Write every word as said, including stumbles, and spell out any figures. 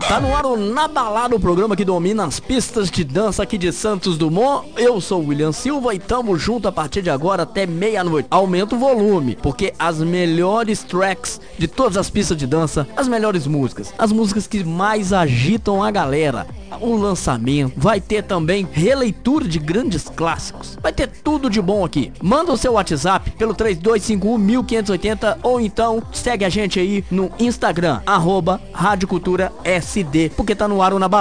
Tá no ar o Na Balada, o programa que domina as pistas de dança aqui de Santos Dumont. Eu sou o William Silva e tamo junto a partir de agora até meia-noite. Aumenta o volume, porque as melhores tracks de todas as pistas de dança, as melhores músicas, as músicas que mais agitam a galera, o lançamento, vai ter também releitura de grandes clássicos. Vai ter tudo de bom aqui. Manda o seu WhatsApp pelo três dois cinco um, quinhentos e oitenta ou então segue a gente aí no Instagram, arroba Rádio Cultura S D, porque tá no ar o Na Balada.